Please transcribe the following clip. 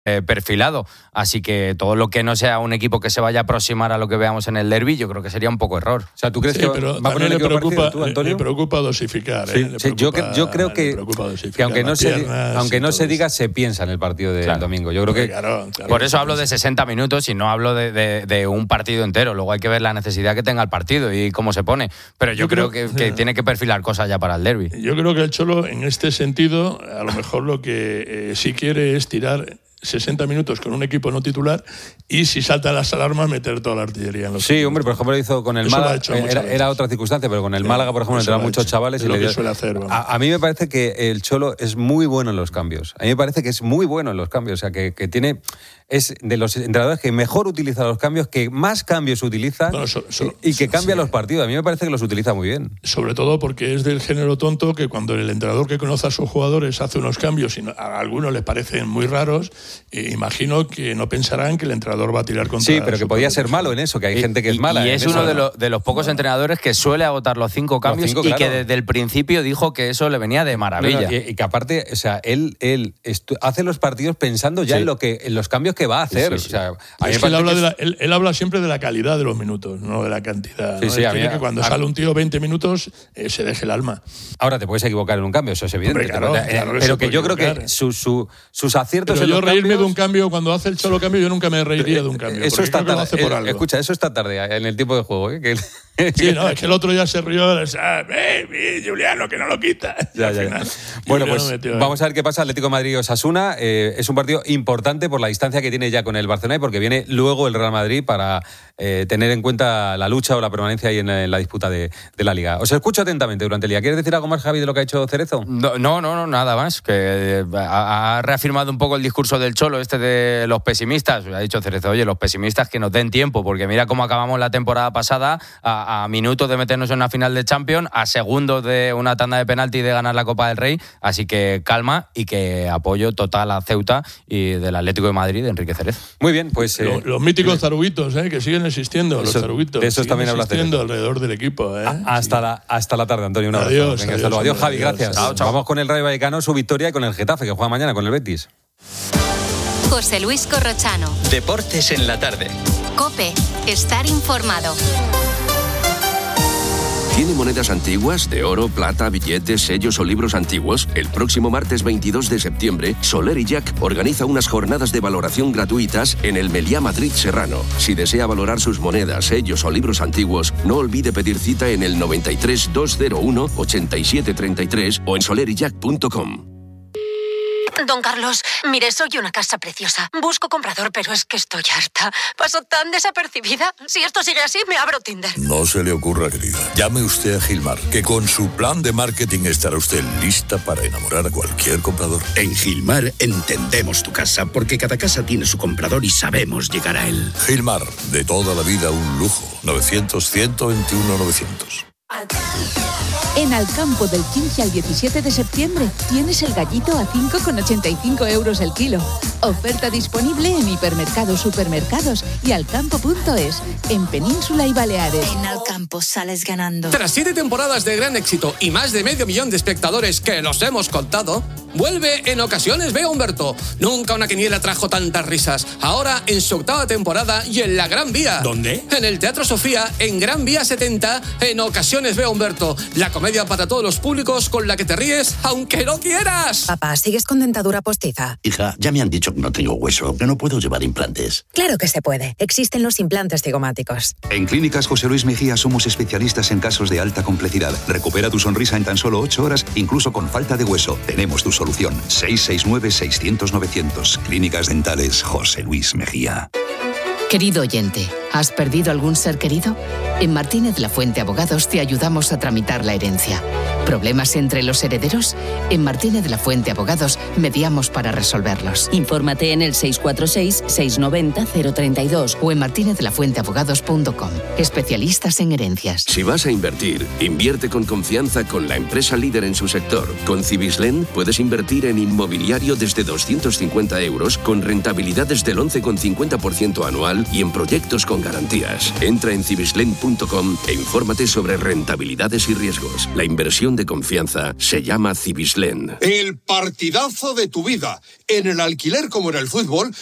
perfilado, así que todo lo que no sea un equipo que se vaya a aproximar a lo que veamos en el derbi, yo creo que sería un poco error. O sea, ¿tú crees que pero va a poner le equipo preocupa, parecido, tú, Antonio? le preocupa dosificar. Yo creo que aunque no se diga, se piensa en el partido del domingo. Yo creo que claro, por eso hablo de 60 minutos y no hablo de un partido entero. Luego hay que ver la necesidad que tenga el partido y cómo se pone. Pero yo creo que tiene que perfilar cosas ya para el derbi. Yo creo que el Cholo, en este sentido, a lo mejor lo que sí quiere es tirar 60 minutos con un equipo no titular y si saltan las alarmas meter toda la artillería en los Sí, hombre, por ejemplo lo hizo con el Málaga, era otra circunstancia, pero con el Málaga, por ejemplo, entraban muchos chavales y le dio... A mí me parece que el Cholo es muy bueno en los cambios. A mí me parece que es muy bueno en los cambios, o sea, que tiene... Es de los entrenadores que mejor utiliza los cambios, que más cambios utiliza y que cambia los partidos. A mí me parece que los utiliza muy bien. Sobre todo porque es del género tonto que cuando el entrenador que conoce a sus jugadores hace unos cambios y a algunos les parecen muy raros, imagino que no pensarán que el entrenador va a tirar contra... Sí, pero que podía ser malo en eso, que hay gente que es mala. Y es uno de los pocos entrenadores que suele agotar los 5 cambios y que desde el principio dijo que eso le venía de maravilla. Y que aparte, o sea, él hace los partidos pensando ya en los cambios que va a hacer. Sí. O sea, es que él habla siempre de la calidad de los minutos, no de la cantidad. Sí, ¿no? sí, que cuando sale un tío 20 minutos se deje el alma. Ahora te puedes equivocar en un cambio, eso es evidente. Hombre, claro, pero que yo creo que sus aciertos pero en los yo reírme cambios... de un cambio, cuando hace el Cholo cambio, yo nunca me reiría de un cambio. Eso está tarde. Hace por algo. Escucha, eso está tarde en el tiempo de juego. Sí, no, es que el otro ya se rió. Juliano, que no lo quita. Ya. Bueno, pues vamos a ver qué pasa. Atlético de Madrid Osasuna es un partido importante por la distancia que tiene ya con el Barcelona y porque viene luego el Real Madrid para tener en cuenta la lucha o la permanencia ahí en la disputa de la Liga. Os escucho atentamente durante el día. ¿Quieres decir algo más, Javi, de lo que ha hecho Cerezo? No, nada más. Que ha reafirmado un poco el discurso del Cholo de los pesimistas. Ha dicho Cerezo, oye, los pesimistas que nos den tiempo, porque mira cómo acabamos la temporada pasada a minutos de meternos en una final de Champions, a segundos de una tanda de penalti y de ganar la Copa del Rey, así que calma y que apoyo total a Ceuta y del Atlético de Madrid de Enrique Cerezo. Muy bien, pues... los míticos taruguitos, que siguen existiendo, los taruguitos. De esos también hablas Cerezo. Alrededor del equipo. Hasta la tarde, Antonio. Un abrazo. Adiós. Venga, adiós, Javi, gracias. Chao. Vamos con el Rayo Vallecano, su victoria, y con el Getafe, que juega mañana con el Betis. José Luis Corrochano. Deportes en la tarde. COPE. Estar informado. ¿Tiene monedas antiguas de oro, plata, billetes, sellos o libros antiguos? El próximo martes 22 de septiembre, Soler y Jack organiza unas jornadas de valoración gratuitas en el Meliá Madrid Serrano. Si desea valorar sus monedas, sellos o libros antiguos, no olvide pedir cita en el 93 201 8733 o en soleryjack.com. Don Carlos, mire, soy una casa preciosa. Busco comprador, pero es que estoy harta. Paso tan desapercibida. Si esto sigue así, me abro Tinder. No se le ocurra, querida. Llame usted a Gilmar, que con su plan de marketing estará usted lista para enamorar a cualquier comprador. En Gilmar entendemos tu casa, porque cada casa tiene su comprador y sabemos llegar a él. Gilmar, de toda la vida un lujo. 900-121-900. En Alcampo, del 15 al 17 de septiembre, tienes el gallito a 5,85 euros el kilo. Oferta disponible en hipermercados, supermercados y alcampo.es, en Península y Baleares. En Alcampo sales ganando. Tras 7 temporadas de gran éxito y más de 500.000 de espectadores que los hemos contado, vuelve En Ocasiones Veo a Humberto. Nunca una quiniela trajo tantas risas. Ahora en su 8ª temporada y en la Gran Vía. ¿Dónde? En el Teatro Sofía, en Gran Vía 70, En Ocasiones Veo a Humberto. La comedia para todos los públicos con la que te ríes aunque no quieras. Papá, ¿sigues con dentadura postiza? Hija, ya me han dicho que no tengo hueso, que no puedo llevar implantes. Claro que se puede. Existen los implantes cigomáticos. En Clínicas José Luis Mejía somos especialistas en casos de alta complejidad. Recupera tu sonrisa en tan solo 8 horas, incluso con falta de hueso. Tenemos tu solución. 669-600-900. Clínicas Dentales José Luis Mejía. Querido oyente, ¿has perdido algún ser querido? En Martínez Lafuente Abogados te ayudamos a tramitar la herencia. ¿Problemas entre los herederos? En Martínez Lafuente Abogados mediamos para resolverlos. Infórmate en el 646-690-032 o en martinezlafuenteabogados.com. Especialistas en herencias. Si vas a invertir, invierte con confianza con la empresa líder en su sector. Con Cibislen puedes invertir en inmobiliario desde 250 euros con rentabilidades del 11,50% anual fácil y en proyectos con garantías. Entra en Cibislen.com e infórmate sobre rentabilidades y riesgos. La inversión de confianza se llama Cibislen. El partidazo de tu vida. En el alquiler como en el fútbol,